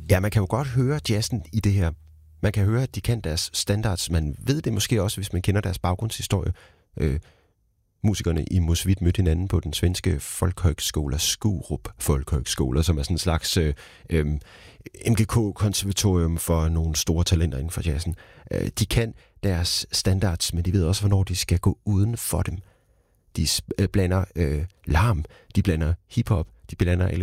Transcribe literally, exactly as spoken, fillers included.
Ja, man kan jo godt høre jazzen i det her. Man kan høre, at de kan deres standards. Man ved det måske også, hvis man kender deres baggrundshistorie. Øh, musikerne i Mosvit mødte hinanden på den svenske folkhøgskole, Skurup Folkhøgskole, som er sådan en slags øh, øh, M G K-konservatorium for nogle store talenter inden for jazzen. Øh, de kan deres standards, men de ved også, hvornår de skal gå uden for dem. De blander øh, larm, de blander hiphop, de blander